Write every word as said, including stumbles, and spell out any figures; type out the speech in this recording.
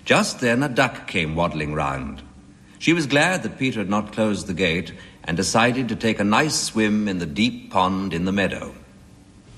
Just then a duck came waddling round. She was glad that Peter had not closed the gate and decided to take a nice swim in the deep pond in the meadow.